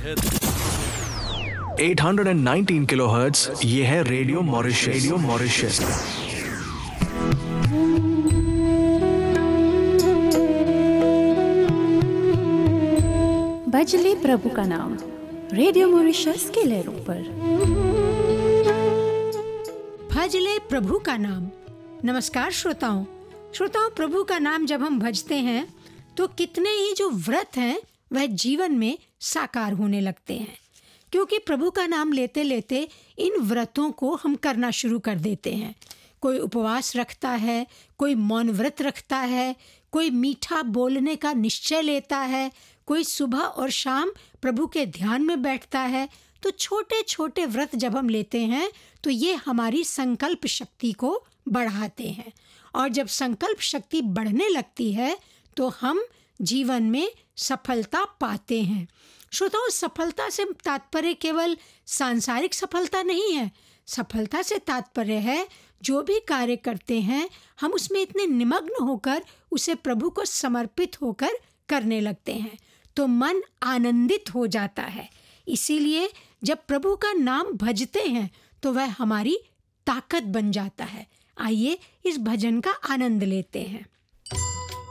819 kilohertz, ये है radio Mauritius. Radio Mauritius. भजले प्रभु का नाम रेडियो मॉरिशस के लहरों पर। भजले प्रभु का नाम। नमस्कार श्रोताओं, प्रभु का नाम जब हम भजते हैं तो कितने ही जो व्रत हैं वह जीवन में साकार होने लगते हैं, क्योंकि प्रभु का नाम लेते लेते इन व्रतों को हम करना शुरू कर देते हैं। कोई उपवास रखता है, कोई मौन व्रत रखता है, कोई मीठा बोलने का निश्चय लेता है, कोई सुबह और शाम प्रभु के ध्यान में बैठता है। तो छोटे छोटे व्रत जब हम लेते हैं तो ये हमारी संकल्प शक्ति को बढ़ाते हैं, और जब संकल्प शक्ति बढ़ने लगती है तो हम जीवन में सफलता पाते हैं। श्रोताओं, सफलता से तात्पर्य केवल सांसारिक सफलता नहीं है। सफलता से तात्पर्य है जो भी कार्य करते हैं हम उसमें इतने निमग्न होकर उसे प्रभु को समर्पित होकर करने लगते हैं तो मन आनंदित हो जाता है। इसीलिए जब प्रभु का नाम भजते हैं तो वह हमारी ताकत बन जाता है। आइए इस भजन का आनंद लेते हैं।